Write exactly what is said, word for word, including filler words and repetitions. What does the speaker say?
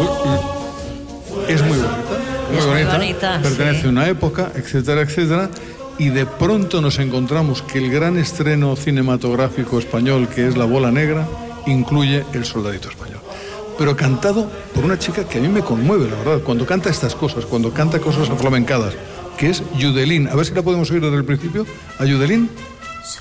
es muy bonita, muy es bonita, muy bonita, pertenece sí. a una época, etcétera, etcétera, y de pronto nos encontramos que el gran estreno cinematográfico español, que es La Bola Negra, incluye El Soldadito Español. Pero cantado por una chica que a mí me conmueve, la verdad, cuando canta estas cosas, cuando canta cosas aflamencadas, que es Yudelín. A ver si la podemos oír desde el principio. ¿A Yudelín?